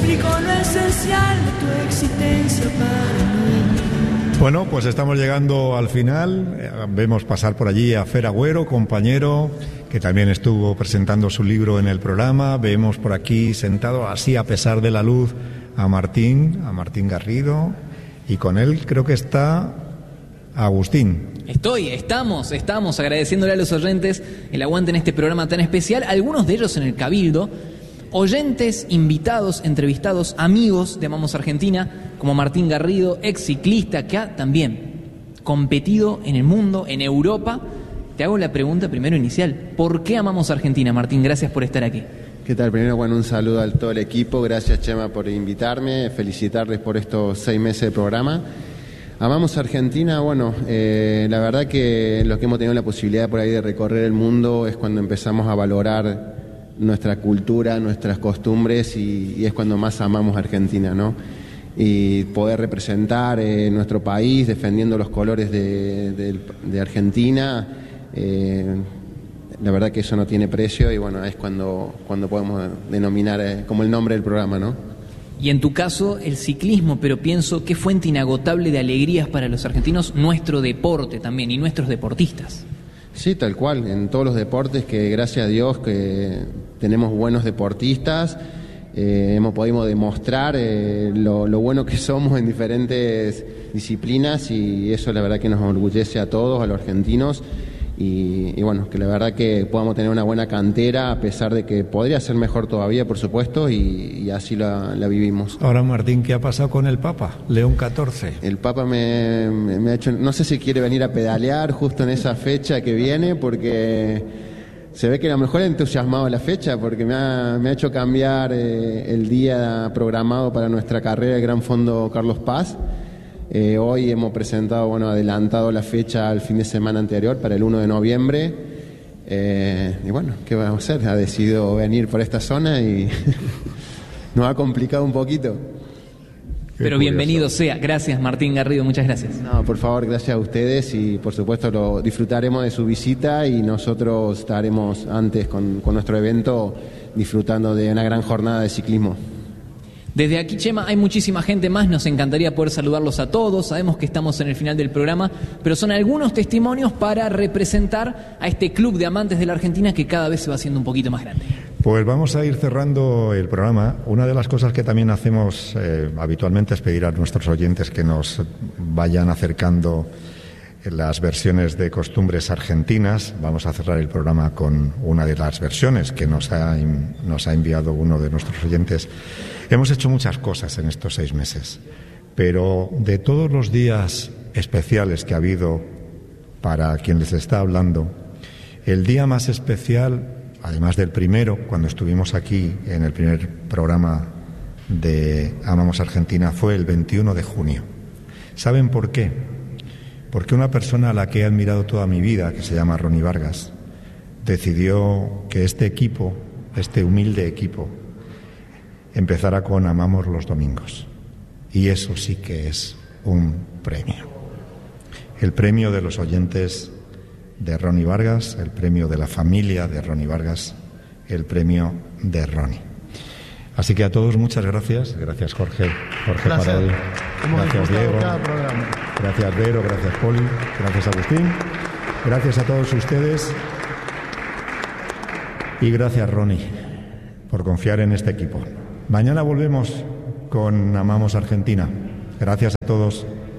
explico lo esencial de tu existencia para mí. Bueno, pues estamos llegando al final. Vemos pasar por allí a Fer Agüero, compañero, que también estuvo presentando su libro en el programa. Vemos por aquí sentado, así a pesar de la luz, a Martín Garrido, y con él creo que está Agustín. Estamos agradeciéndole a los oyentes el aguante en este programa tan especial, algunos de ellos en el Cabildo, oyentes, invitados, entrevistados, amigos de Amamos Argentina, como Martín Garrido, ex ciclista que ha también competido en el mundo, en Europa. Te hago la pregunta primero inicial: ¿por qué amamos Argentina, Martín? Gracias por estar aquí. ¿Qué tal? Primero, bueno, un saludo a todo el equipo. Gracias, Chema, por invitarme. Felicitarles por estos 6 meses de programa. Amamos Argentina. Bueno, la verdad que los que hemos tenido la posibilidad por ahí de recorrer el mundo es cuando empezamos a valorar nuestra cultura, nuestras costumbres, y es cuando más amamos Argentina, ¿no? Y poder representar nuestro país defendiendo los colores de Argentina, la verdad que eso no tiene precio, y bueno, es cuando podemos denominar como el nombre del programa, ¿no? Y en tu caso, el ciclismo, pero pienso, qué fuente inagotable de alegrías para los argentinos, nuestro deporte también, y nuestros deportistas. Sí, tal cual, en todos los deportes, que gracias a Dios que tenemos buenos deportistas, hemos podido demostrar lo bueno que somos en diferentes disciplinas, y eso la verdad que nos enorgullece a todos, a los argentinos, y bueno, que la verdad que podamos tener una buena cantera, a pesar de que podría ser mejor todavía, por supuesto, y así la vivimos. Ahora, Martín, ¿qué ha pasado con el Papa, León XIV? El Papa me ha hecho, no sé si quiere venir a pedalear justo en esa fecha que viene, porque se ve que a lo mejor ha entusiasmado la fecha, porque me ha hecho cambiar el día programado para nuestra carrera, el Gran Fondo Carlos Paz. Hoy hemos presentado, adelantado la fecha al fin de semana anterior, para el 1 de noviembre. Y bueno, ¿qué vamos a hacer? Ha decidido venir por esta zona y nos ha complicado un poquito. Pero bienvenido sea. Gracias, Martín Garrido, muchas gracias. No, por favor, gracias a ustedes, y por supuesto lo disfrutaremos de su visita, y nosotros estaremos antes con nuestro evento disfrutando de una gran jornada de ciclismo. Desde aquí, Chema, hay muchísima gente más, nos encantaría poder saludarlos a todos, sabemos que estamos en el final del programa, pero son algunos testimonios para representar a este club de amantes de la Argentina que cada vez se va haciendo un poquito más grande. Pues vamos a ir cerrando el programa. Una de las cosas que también hacemos habitualmente es pedir a nuestros oyentes que nos vayan acercando las versiones de costumbres argentinas. Vamos a cerrar el programa con una de las versiones que nos ha enviado uno de nuestros oyentes. Hemos hecho muchas cosas en estos 6 meses, pero de todos los días especiales que ha habido para quien les está hablando, el día más especial, además del primero, cuando estuvimos aquí en el primer programa de Amamos Argentina, fue el 21 de junio. ¿Saben por qué? Porque una persona a la que he admirado toda mi vida, que se llama Ronnie Vargas, decidió que este equipo, este humilde equipo, empezara con Amamos los domingos. Y eso sí que es un premio. El premio de los oyentes de Ronnie Vargas, el premio de la familia de Ronnie Vargas, el premio de Ronnie. Así que a todos muchas gracias. Gracias, Jorge para hoy. Gracias, Diego. Gracias, Vero. Gracias, Poli. Gracias, Agustín. Gracias a todos ustedes. Y gracias, Ronnie, por confiar en este equipo. Mañana volvemos con Amamos Argentina. Gracias a todos.